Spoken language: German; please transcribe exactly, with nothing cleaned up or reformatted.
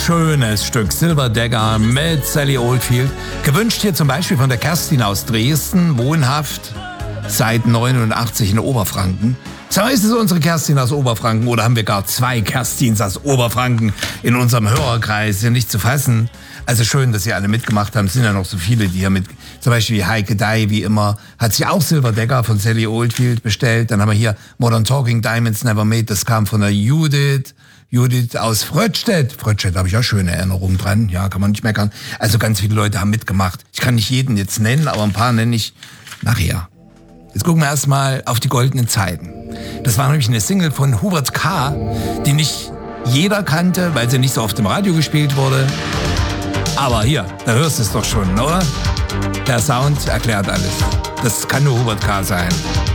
schönes Stück Silverdegger mit Sally Oldfield. Gewünscht hier zum Beispiel von der Kerstin aus Dresden, wohnhaft seit neunundachtzig in Oberfranken. So, ist es unsere Kerstin aus Oberfranken oder haben wir gar zwei Kerstins aus Oberfranken in unserem Hörerkreis? Ist ja nicht zu fassen. Also schön, dass Sie alle mitgemacht haben. Es sind ja noch so viele, die hier mit, zum Beispiel wie Heike Dai, wie immer, hat sich auch Silverdegger von Sally Oldfield bestellt. Dann haben wir hier Modern Talking, Diamonds Never Made. Das kam von der Judith. Judith aus Fröttstedt. Fröttstedt habe ich auch schöne Erinnerungen dran. Ja, kann man nicht meckern. Also ganz viele Leute haben mitgemacht. Ich kann nicht jeden jetzt nennen, aber ein paar nenne ich nachher. Jetzt gucken wir erstmal auf die goldenen Zeiten. Das war nämlich eine Single von Hubert K., die nicht jeder kannte, weil sie nicht so oft im Radio gespielt wurde. Aber hier, da hörst du es doch schon, oder? Der Sound erklärt alles. Das kann nur Hubert K. sein.